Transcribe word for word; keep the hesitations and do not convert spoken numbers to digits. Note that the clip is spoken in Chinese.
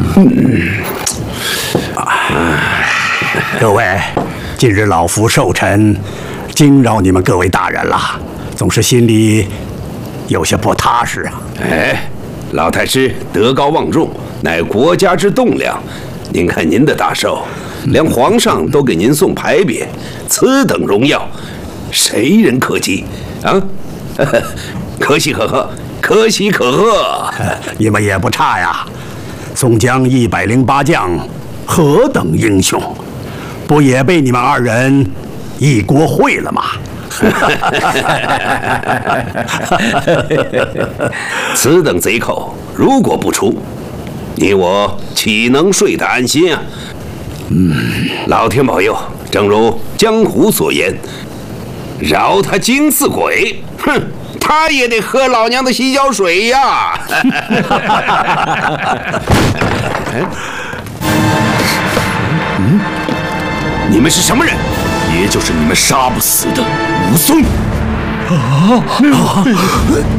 各位，今日老夫寿辰，惊扰你们各位大人了，总是心里有些不踏实啊。 哎，老太师德高望重，乃国家之栋梁。您看您的大寿，连皇上都给您送牌匾，此等荣耀，谁人可及啊？可喜可贺，可喜可贺！ 你们也不差呀，宋江一百零八将，何等英雄，不也被你们二人一锅烩了吗？ 此等贼口，如果不出，你我岂能睡得安心啊？嗯，老天保佑，正如江湖所言，饶他精似鬼，哼，他也得喝老娘的洗脚水呀！嗯，你们是什么人？ 也就是你们杀不死的武松。 啊！